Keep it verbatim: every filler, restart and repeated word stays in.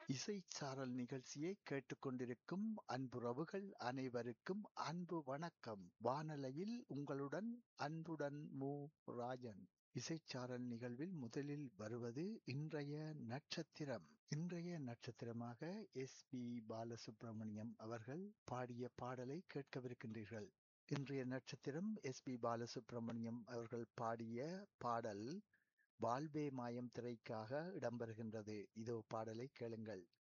இசைச்சாரல் நிகழ்ச்சியை கேட்டுக்கொண்டிருக்கும் அன்புறவுகள் அனைவருக்கும் அன்பு வணக்கம். வானலையில் உங்களுடன் அன்புடன் மு. ராஜன். இசைச்சாரல் நிகழ்வில் முதலில் வருவது இன்றைய நட்சத்திரம். இன்றைய நட்சத்திரமாக எஸ் பி பாலசுப்ரமணியம் அவர்கள் பாடிய பாடலை கேட்கவிருக்கின்றீர்கள். இன்றைய நட்சத்திரம் எஸ் பி பாலசுப்ரமணியம் அவர்கள் பாடிய பாடல் வாழ்வே மாயம் திரைக்காக இடம்பெறுகின்றது. இதோ பாடலை கேளுங்கள்.